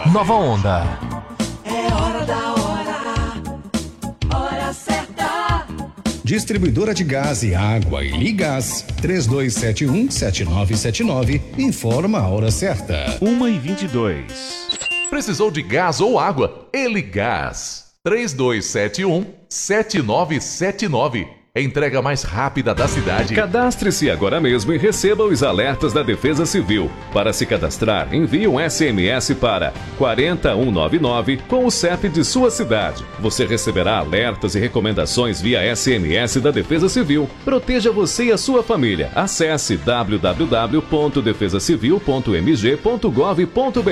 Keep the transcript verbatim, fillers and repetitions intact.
Nova Onda. É hora da hora, hora certa. Distribuidora de gás e água e Ligás, três dois sete um, sete nove sete nove, informa a hora certa. uma e vinte e dois. Precisou de gás ou água? Eligás, três dois sete um, sete nove sete nove. Entrega mais rápida da cidade. Cadastre-se agora mesmo e receba os alertas da Defesa Civil. Para se cadastrar, envie um S M S para quatro um nove nove com o C E P de sua cidade. Você receberá alertas e recomendações via S M S da Defesa Civil. Proteja você e a sua família. Acesse w w w ponto defesa civil ponto m g ponto gov ponto b r.